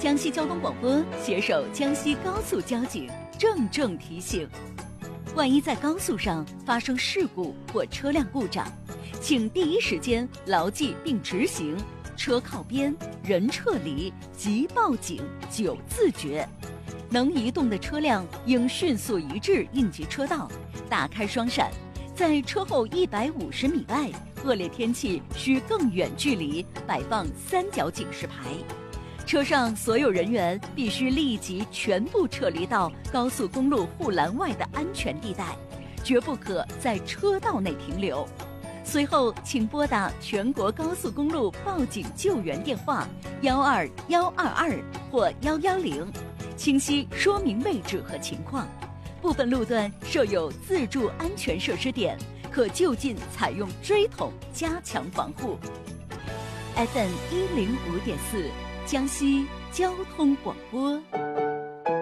江西交通广播携手江西高速交警郑重提醒：万一在高速上发生事故或车辆故障，请第一时间牢记并执行车靠边、人撤离、即报警9字诀。能移动的车辆应迅速移至应急车道，打开双闪，在车后150米外，恶劣天气需更远距离摆放3角警示牌。车上所有人员必须立即全部撤离到高速公路护栏外的安全地带，绝不可在车道内停留。随后，请拨打全国高速公路报警救援电话12122或110，清晰说明位置和情况。部分路段设有自助安全设施点，可就近采用锥桶加强防护。FM105.4，江西交通广播。